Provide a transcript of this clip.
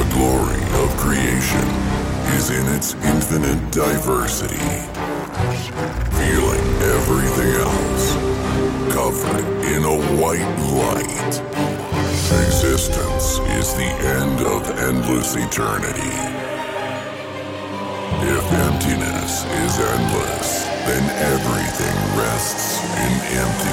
glory of creation is in its infinite diversity. Feeling everything else covered in a white light. Existence is the end of endless eternity. If emptiness is endless, then everything rests in emptiness.